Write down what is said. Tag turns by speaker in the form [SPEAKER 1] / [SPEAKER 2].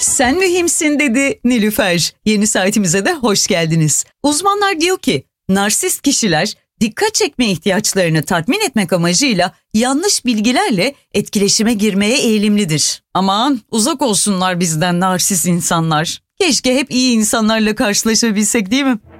[SPEAKER 1] Sen mühimsin dedi Nilüfer. Yeni saatimize de hoş geldiniz. Uzmanlar diyor ki narsist kişiler dikkat çekme ihtiyaçlarını tatmin etmek amacıyla yanlış bilgilerle etkileşime girmeye eğilimlidir. Aman uzak olsunlar bizden narsist insanlar. Keşke hep iyi insanlarla karşılaşabilsek değil mi?